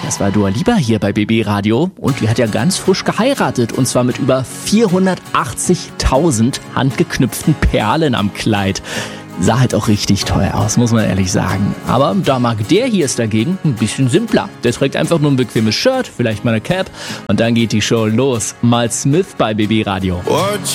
Das war Dua Lipa hier bei BB Radio und die hat ja ganz frisch geheiratet und zwar mit über 480.000 handgeknüpften Perlen am Kleid. Sah halt auch richtig teuer aus, muss man ehrlich sagen. Aber da mag der hier es dagegen ein bisschen simpler. Der trägt einfach nur ein bequemes Shirt, vielleicht mal eine Cap und dann geht die Show los. Mal Smith bei BB Radio.